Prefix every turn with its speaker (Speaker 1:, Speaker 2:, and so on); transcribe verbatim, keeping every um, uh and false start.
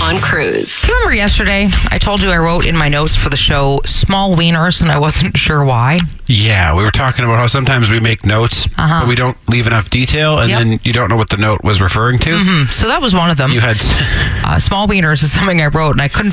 Speaker 1: on Cruise.
Speaker 2: Do you remember yesterday I told you I wrote in my notes for the show small wieners and I wasn't sure why?
Speaker 3: Yeah, we were talking about how sometimes we make notes,
Speaker 2: uh-huh.
Speaker 3: but we don't leave enough detail, and yep. then you don't know what the note was referring to.
Speaker 2: Mm-hmm. So that was one of them.
Speaker 3: You had
Speaker 2: uh, small wieners is something I wrote, and I couldn't